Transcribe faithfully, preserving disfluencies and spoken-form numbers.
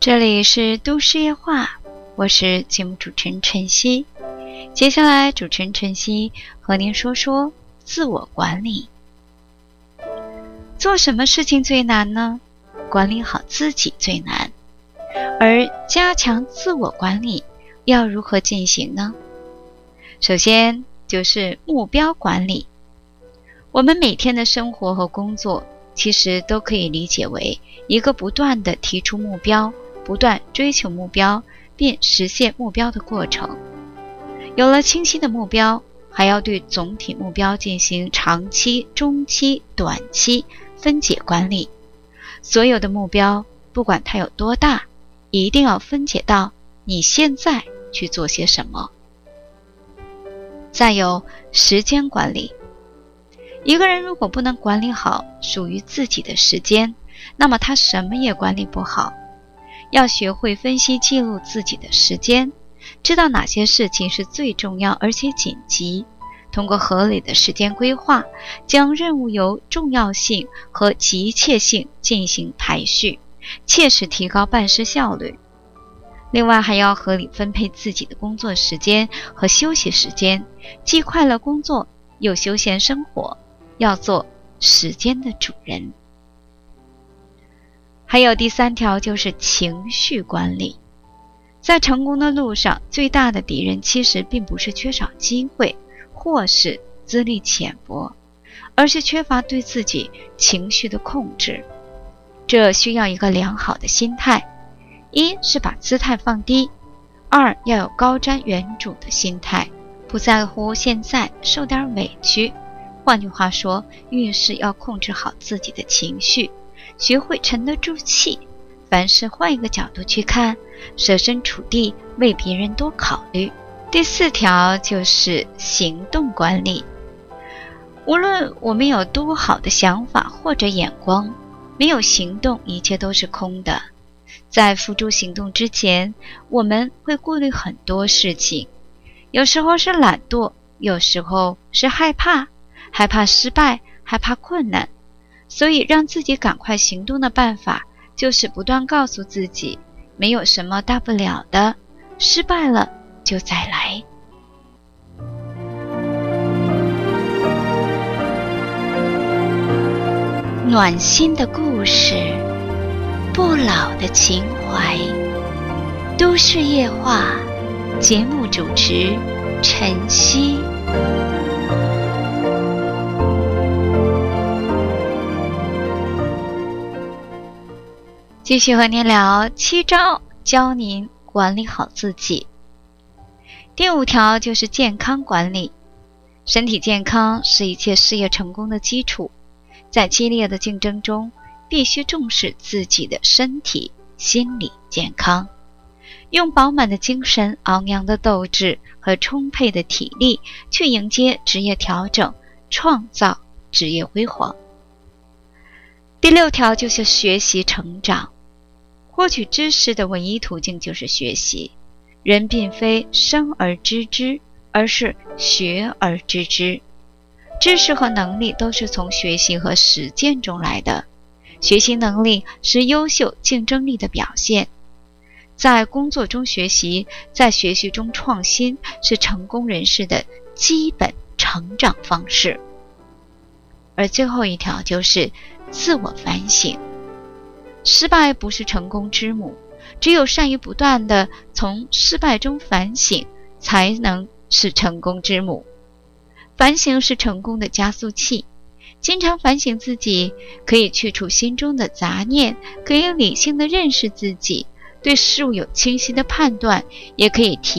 这里是都市夜话，我是节目主持人晨曦。接下来主持人晨曦和您说说自我管理。做什么事情最难呢？管理好自己最难。而加强自我管理要如何进行呢？首先就是目标管理。我们每天的生活和工作其实都可以理解为一个不断地提出目标，不断追求目标并实现目标的过程。有了清晰的目标，还要对总体目标进行长期、中期、短期分解管理。所有的目标不管它有多大，一定要分解到你现在去做些什么。再有时间管理。一个人如果不能管理好属于自己的时间，那么他什么也管理不好。要学会分析记录自己的时间，知道哪些事情是最重要而且紧急，通过合理的时间规划，将任务由重要性和急切性进行排序，切实提高办事效率。另外还要合理分配自己的工作时间和休息时间，既快乐工作又休闲生活，要做时间的主人。还有第三条就是情绪管理。在成功的路上，最大的敌人其实并不是缺少机会或是资历浅薄，而是缺乏对自己情绪的控制。这需要一个良好的心态，一是把姿态放低，二要有高瞻远瞩的心态，不在乎现在受点委屈。换句话说，遇事要控制好自己的情绪，学会沉得住气，凡事换一个角度去看，设身处地为别人多考虑。第四条就是行动管理。无论我们有多好的想法或者眼光，没有行动，一切都是空的。在付诸行动之前，我们会顾虑很多事情，有时候是懒惰，有时候是害怕，害怕失败，害怕困难。所以让自己赶快行动的办法，就是不断告诉自己，没有什么大不了的，失败了就再来。暖心的故事，不老的情怀，都市夜话，节目主持晨曦。继续和您聊七招教您管理好自己。第五条就是健康管理。身体健康是一切事业成功的基础，在激烈的竞争中，必须重视自己的身体、心理健康，用饱满的精神、昂扬的斗志和充沛的体力去迎接职业调整，创造职业辉煌。第六条就是学习成长。获取知识的唯一途径就是学习。人并非生而知之，而是学而知之。知识和能力都是从学习和实践中来的。学习能力是优秀竞争力的表现。在工作中学习，在学习中创新，是成功人士的基本成长方式。而最后一条就是自我反省。失败不是成功之母，只有善于不断地从失败中反省，才能是成功之母。反省是成功的加速器。经常反省自己，可以去除心中的杂念，可以理性地认识自己，对事物有清晰的判断，也可以提